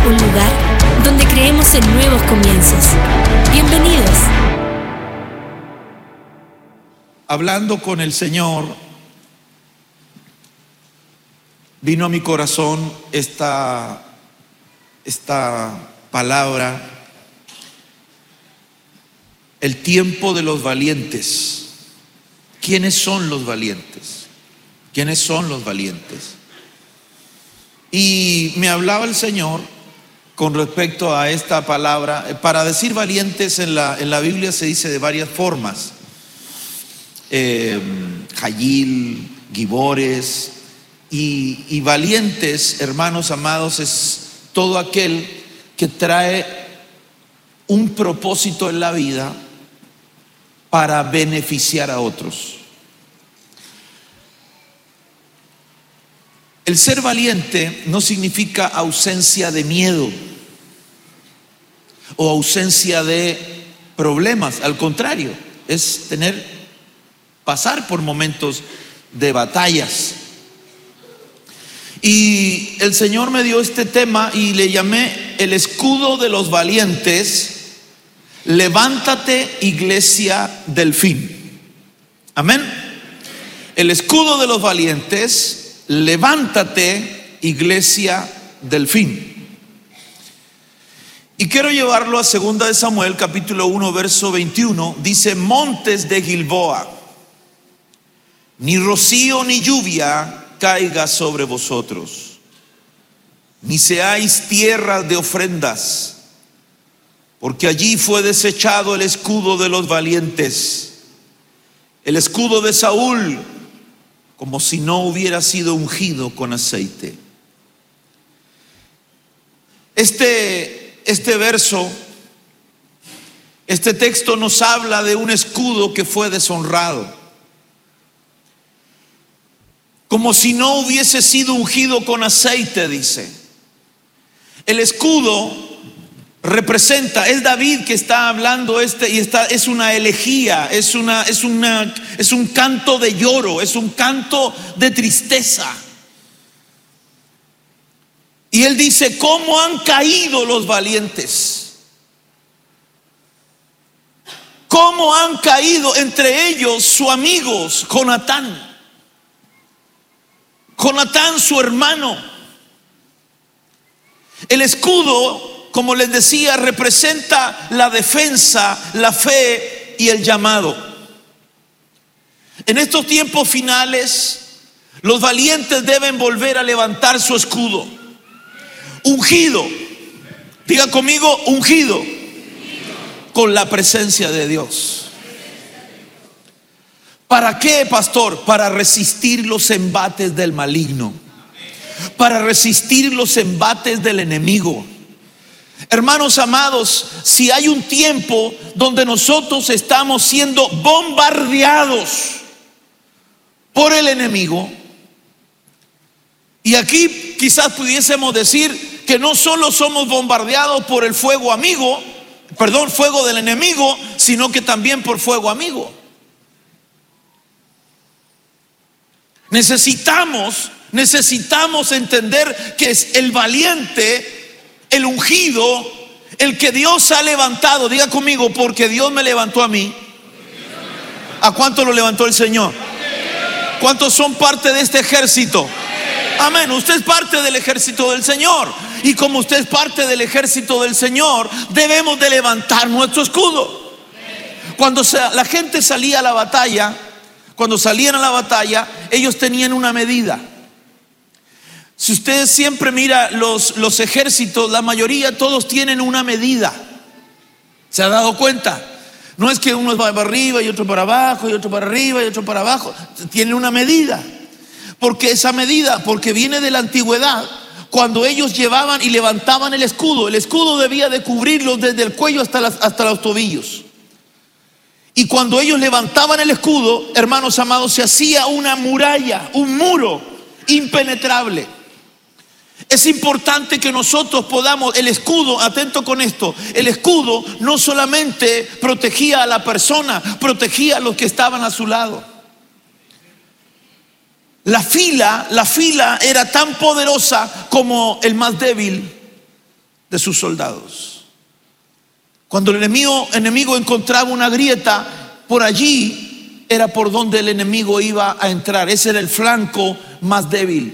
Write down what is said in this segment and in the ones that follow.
un lugar donde creemos en nuevos comienzos. Bienvenidos. Hablando con el Señor, vino a mi corazón esta palabra: el tiempo de los valientes. ¿Quiénes son los valientes? ¿Quiénes son los valientes? Y me hablaba el Señor con respecto a esta palabra. Para decir valientes en la Biblia se dice de varias formas. Jayil, Gibores, y valientes, hermanos amados, es todo aquel que trae un propósito en la vida para beneficiar a otros. El ser valiente no significa ausencia de miedo o ausencia de problemas. Al contrario, es pasar por momentos de batallas. Y el Señor me dio este tema y le llamé el escudo de los valientes. Levántate, iglesia del fin. Amén. El escudo de los valientes. Levántate, iglesia del fin. Y quiero llevarlo a 2 de Samuel, capítulo 1, verso 21. Dice: montes de Gilboa, ni rocío ni lluvia caiga sobre vosotros, ni seáis tierra de ofrendas, porque allí fue desechado el escudo de los valientes, el escudo de Saúl, como si no hubiera sido ungido con aceite. Este verso, este texto nos habla de un escudo que fue deshonrado, como si no hubiese sido ungido con aceite, dice. El escudo representa, es David que está hablando es una elegía, es un canto de lloro, es un canto de tristeza. Y él dice: ¿cómo han caído los valientes? ¿Cómo han caído? Entre ellos su amigo Jonatán, su hermano. El escudo, como les decía, representa la defensa, la fe y el llamado. En estos tiempos finales, los valientes deben volver a levantar su escudo. Ungido, diga conmigo, ungido con la presencia de Dios. ¿Para qué, pastor? Para resistir los embates del maligno, para resistir los embates del enemigo. Hermanos amados, si hay un tiempo donde nosotros estamos siendo bombardeados por el enemigo, y aquí quizás pudiésemos decir que no solo somos bombardeados por el fuego del enemigo, sino que también por fuego amigo. Necesitamos entender que es el valiente, el ungido, el que Dios ha levantado. Diga conmigo: porque Dios me levantó a mí. ¿A cuánto lo levantó el Señor? ¿Cuántos son parte de este ejército? Amén. Usted es parte del ejército del Señor. Y como usted es parte del ejército del Señor, debemos de levantar nuestro escudo. Cuando la gente salía a la batalla, cuando salían a la batalla, ellos tenían una medida. Si usted siempre mira los ejércitos, la mayoría, todos tienen una medida. ¿Se ha dado cuenta? No es que uno va para arriba y otro para abajo, y otro para arriba y otro para abajo. Tienen una medida. Porque esa medida, porque viene de la antigüedad, cuando ellos llevaban y levantaban el escudo debía de cubrirlos desde el cuello hasta los tobillos. Y cuando ellos levantaban el escudo, hermanos amados, se hacía una muralla, un muro impenetrable. Es importante que nosotros podamos, el escudo, atento con esto, el escudo no solamente protegía a la persona, protegía a los que estaban a su lado. La fila era tan poderosa como el más débil de sus soldados. Cuando el enemigo encontraba una grieta, por allí era por donde el enemigo iba a entrar. Ese era el flanco más débil.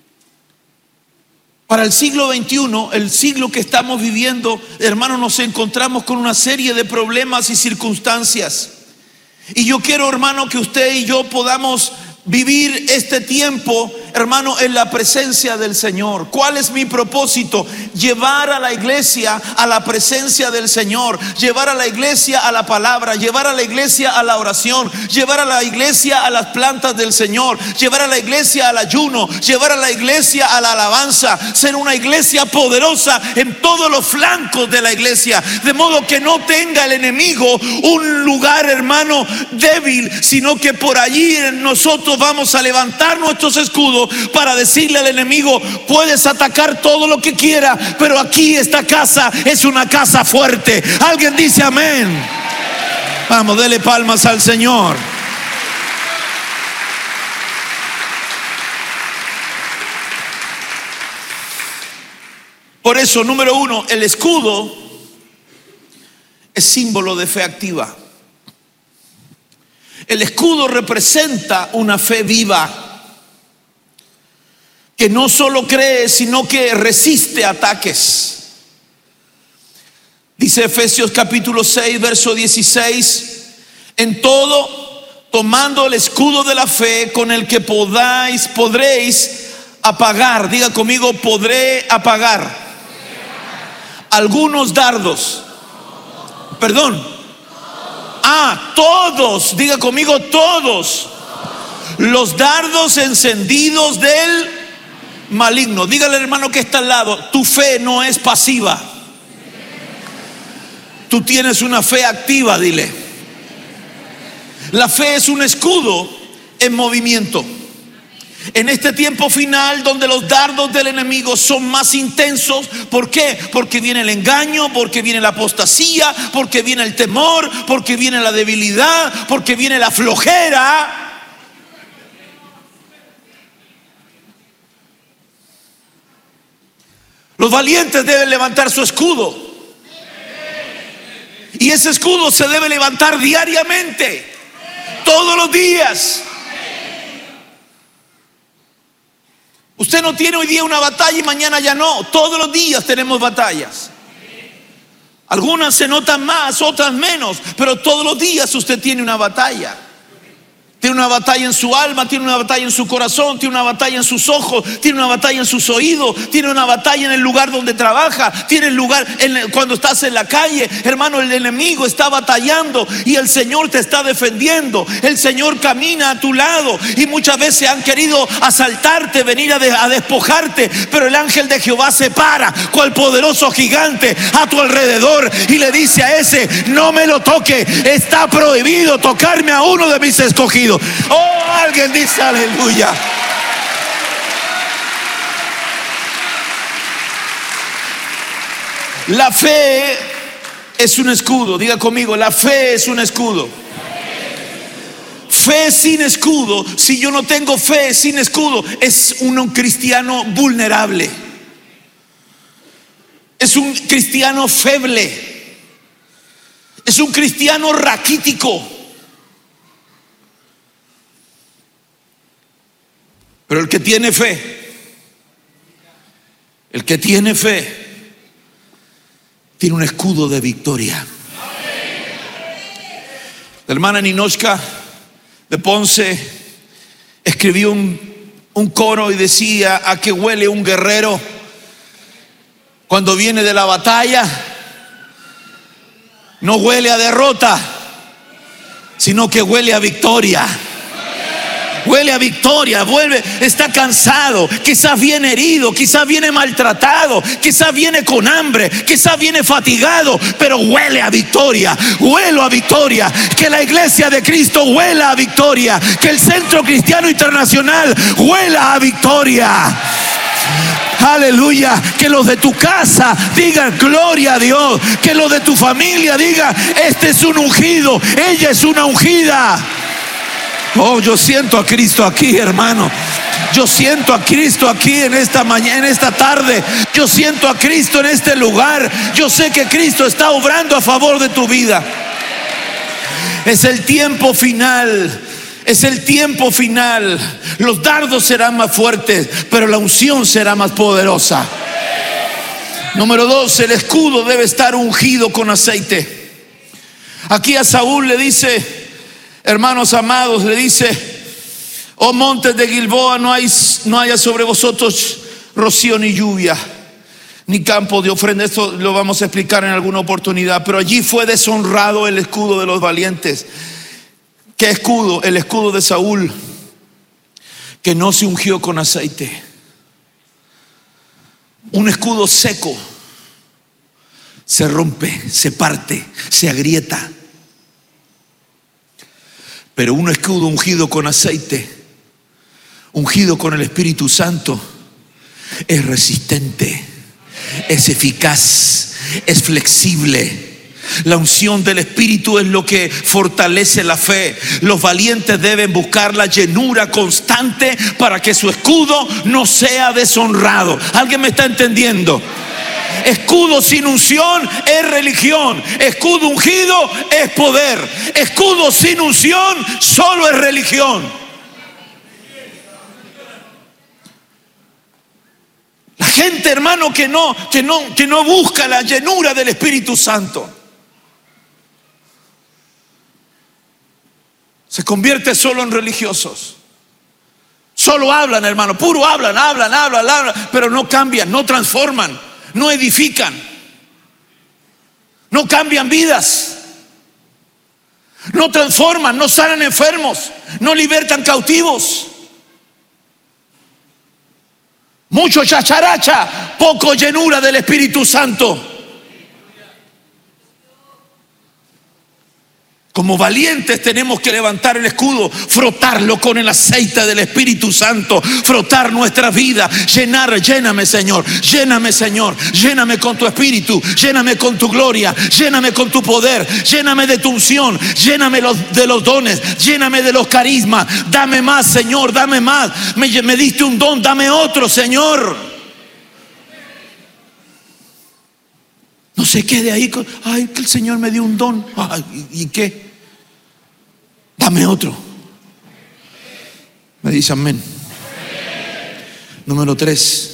Para el siglo XXI, el siglo que estamos viviendo, hermanos, nos encontramos con una serie de problemas y circunstancias. Y yo quiero, hermano, que usted y yo podamos vivir este tiempo, hermano, en la presencia del Señor. ¿Cuál es mi propósito? Llevar a la iglesia a la presencia del Señor, llevar a la iglesia a la palabra, llevar a la iglesia a la oración, llevar a la iglesia a las plantas del Señor, llevar a la iglesia al ayuno, llevar a la iglesia a la alabanza, ser una iglesia poderosa en todos los flancos de la iglesia, de modo que no tenga el enemigo un lugar, hermano, débil, sino que por allí nosotros vamos a levantar nuestros escudos para decirle al enemigo: puedes atacar todo lo que quiera, pero aquí esta casa es una casa fuerte. Alguien dice amén. Vamos, dele palmas al Señor. Por eso, número uno, el escudo es símbolo de fe activa. El escudo representa una fe viva, que no solo cree, sino que resiste ataques. Dice Efesios capítulo 6, verso 16: en todo, tomando el escudo de la fe, con el que podréis apagar, diga conmigo, podré apagar algunos dardos. Perdón. Todos, diga conmigo, todos los dardos encendidos del maligno. Dígale al hermano que está al lado: tu fe no es pasiva, tú tienes una fe activa. Dile: la fe es un escudo en movimiento. En este tiempo final, donde los dardos del enemigo son más intensos, ¿por qué? Porque viene el engaño, porque viene la apostasía, porque viene el temor, porque viene la debilidad, porque viene la flojera. Los valientes deben levantar su escudo, y ese escudo se debe levantar diariamente, todos los días. Usted no tiene hoy día una batalla y mañana ya no. Todos los días tenemos batallas. Algunas se notan más, otras menos, pero todos los días usted tiene una batalla. Tiene una batalla en su alma, tiene una batalla en su corazón, tiene una batalla en sus ojos, tiene una batalla en sus oídos, tiene una batalla en el lugar donde trabaja, tiene el lugar cuando estás en la calle. Hermano, el enemigo está batallando y el Señor te está defendiendo. El Señor camina a tu lado, y muchas veces han querido asaltarte, venir a despojarte, pero el ángel de Jehová se para cual poderoso gigante a tu alrededor y le dice a ese: no me lo toque, está prohibido tocarme a uno de mis escogidos. Oh, alguien dice aleluya. La fe es un escudo. Diga conmigo: la fe es un escudo. Fe sin escudo, si yo no tengo fe sin escudo, es un cristiano vulnerable, es un cristiano feble, es un cristiano raquítico. Pero el que tiene fe, tiene un escudo de victoria. La hermana Ninochka de Ponce escribió un coro y decía: ¿a qué huele un guerrero cuando viene de la batalla? No huele a derrota, sino que huele a victoria. Huele a victoria, está cansado, quizás viene herido, quizás viene maltratado, quizás viene con hambre, quizás viene fatigado, pero huele a victoria, huele a victoria. Que la iglesia de Cristo huela a victoria, que el Centro Cristiano Internacional huela a victoria. Aleluya. Que los de tu casa digan gloria a Dios, que los de tu familia digan: este es un ungido, ella es una ungida. Oh, yo siento a Cristo aquí, hermano. Yo siento a Cristo aquí en esta mañana, en esta tarde. Yo siento a Cristo en este lugar. Yo sé que Cristo está obrando a favor de tu vida. Es el tiempo final. Es el tiempo final. Los dardos serán más fuertes, pero la unción será más poderosa. Número 2, el escudo debe estar ungido con aceite. Aquí a Saúl le dice, hermanos amados, le dice: oh montes de Gilboa, no haya sobre vosotros rocío ni lluvia, ni campo de ofrenda. Esto lo vamos a explicar en alguna oportunidad. Pero allí fue deshonrado el escudo de los valientes. ¿Qué escudo? El escudo de Saúl, que no se ungió con aceite. Un escudo seco se rompe, se parte, se agrieta. Pero un escudo ungido con aceite, ungido con el Espíritu Santo, es resistente, es eficaz, es flexible. La unción del Espíritu es lo que fortalece la fe. Los valientes deben buscar la llenura constante para que su escudo no sea deshonrado. ¿Alguien me está entendiendo? Escudo sin unción es religión. Escudo ungido es poder. Escudo sin unción solo es religión. La gente, hermano, que no busca la llenura del Espíritu Santo, se convierte solo en religiosos. Solo hablan, hermano, puro hablan, pero no cambian, no transforman, no edifican, no cambian vidas, no transforman, no sanan enfermos, no libertan cautivos. Mucho chacharacha, poco llenura del Espíritu Santo. Como valientes tenemos que levantar el escudo, frotarlo con el aceite del Espíritu Santo, frotar nuestra vida, lléname Señor, lléname con tu Espíritu, lléname con tu gloria, lléname con tu poder, lléname de tu unción, lléname de los dones, lléname de los carismas. Dame más, Señor, dame más. Me diste un don, dame otro, Señor. No se quede ahí con, ay, que el Señor me dio un don. Ay, ¿y qué? Dame otro. Me dice amén. Número 3.